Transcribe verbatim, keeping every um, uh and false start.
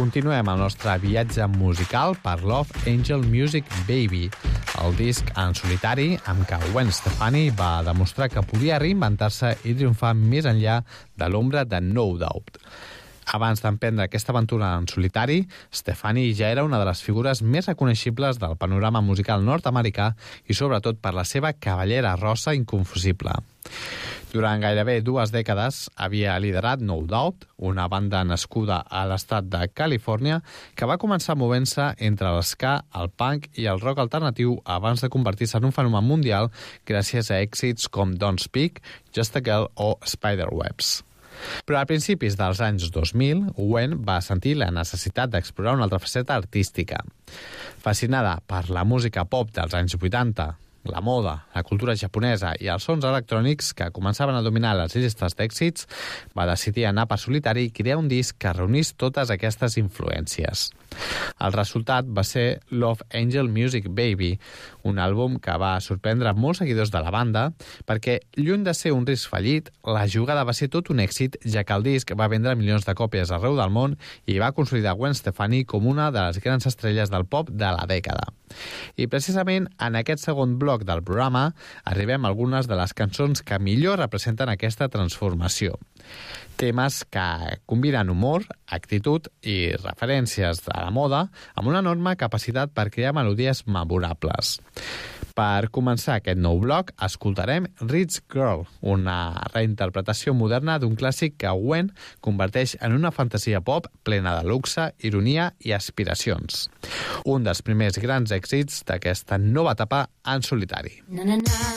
Continuem el nostre viatge musical per Love Angel Music Baby, el disc en solitari amb què Gwen Stefani va demostrar que podia reinventar-se i triomfar més enllà de l'ombra de No Doubt. Abans d'emprendre aquesta aventura en solitari, Stefani ja era una de les figures més reconeixibles del panorama musical nord-americà i sobretot per la seva cavallera rosa inconfusible. Durant gairebé dues dècades havia liderat No Doubt, una banda nascuda a l'estat de Califòrnia que va començar movent-se entre l'ska, el punk i el rock alternatiu abans de convertir-se en un fenomen mundial gràcies a èxits com Don't Speak, Just a Girl o Spiderwebs. Però a principis dels anys dos mil, Gwen va sentir la necessitat d'explorar una altra faceta artística. Fascinada per la música pop dels anys vuitanta, la moda, la cultura japonesa i els sons electrònics que començaven a dominar les llistes d'èxits, va decidir anar per solitari i crear un disc que reunís totes aquestes influències. El resultat va ser Love Angel Music Baby, un àlbum que va sorprendre molts seguidors de la banda perquè, lluny de ser un risc fallit, la jugada va ser tot un èxit, ja que el disc va vendre milions de còpies arreu del món i va consolidar Gwen Stefani com una de les grans estrelles del pop de la dècada. I precisament en aquest segon bloc del programa arribem a algunes de les cançons que millor representen aquesta transformació. Temes que combinen humor, actitud i referències de la moda amb una enorme capacitat per crear melodies memorables. Per començar aquest nou bloc, escoltarem Rich Girl, una reinterpretació moderna d'un clàssic que Gwen converteix en una fantasia pop plena de luxe, ironia i aspiracions. Un dels primers grans èxits d'aquesta nova etapa en solitari. Na, na, na.